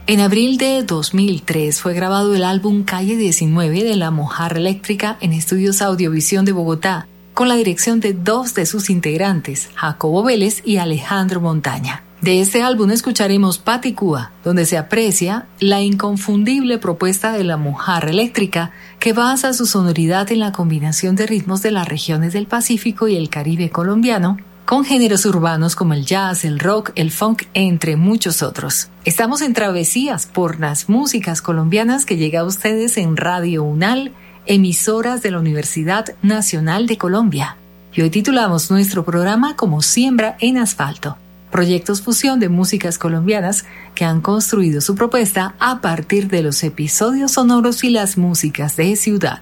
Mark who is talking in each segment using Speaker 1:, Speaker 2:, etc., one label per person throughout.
Speaker 1: En abril de 2003 fue grabado el álbum Calle 19 de La Mojarra Eléctrica en Estudios Audiovisión de Bogotá, con la dirección de dos de sus integrantes, Jacobo Vélez y Alejandro Montaña. De este álbum escucharemos Paticúa, donde se aprecia la inconfundible propuesta de La Mojarra Eléctrica, que basa su sonoridad en la combinación de ritmos de las regiones del Pacífico y el Caribe colombiano, con géneros urbanos como el jazz, el rock, el funk, entre muchos otros. Estamos en Travesías por las músicas colombianas que llega a ustedes en Radio UNAL, emisoras de la Universidad Nacional de Colombia. Y hoy titulamos nuestro programa como Siembra en Asfalto, proyectos fusión de músicas colombianas que han construido su propuesta a partir de los episodios sonoros y las músicas de ciudad.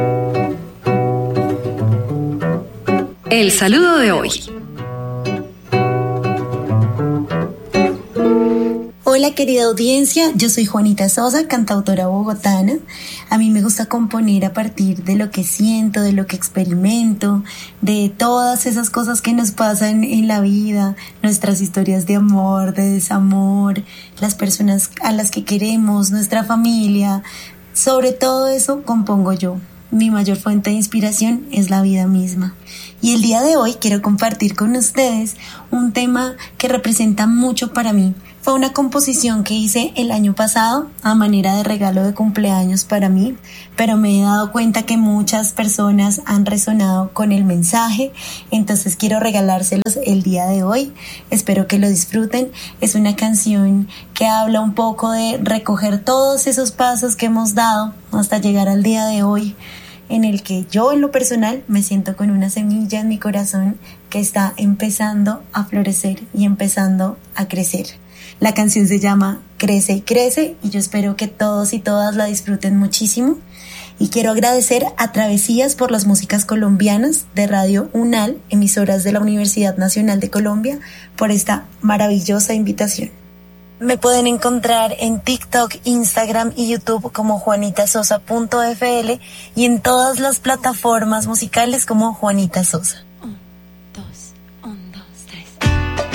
Speaker 1: El saludo de hoy.
Speaker 2: Hola querida audiencia, yo soy Juanita Sosa, cantautora bogotana. A mí me gusta componer a partir de lo que siento, de lo que experimento, de todas esas cosas que nos pasan en la vida, nuestras historias de amor, de desamor, las personas a las que queremos, nuestra familia. Sobre todo eso compongo yo. Mi mayor fuente de inspiración es la vida misma. Y el día de hoy quiero compartir con ustedes un tema que representa mucho para mí. Fue una composición que hice el año pasado a manera de regalo de cumpleaños para mí, pero me he dado cuenta que muchas personas han resonado con el mensaje, entonces quiero regalárselos el día de hoy. Espero que lo disfruten. Es una canción que habla un poco de recoger todos esos pasos que hemos dado hasta llegar al día de hoy, en el que yo en lo personal me siento con una semilla en mi corazón que está empezando a florecer y empezando a crecer. La canción se llama Crece y Crece y yo espero que todos y todas la disfruten muchísimo. Y quiero agradecer a Travesías por las músicas colombianas de Radio UNAL, emisoras de la Universidad Nacional de Colombia, por esta maravillosa invitación. Me pueden encontrar en TikTok, Instagram y YouTube como juanitasosa.fl y en todas las plataformas musicales como Juanita Sosa.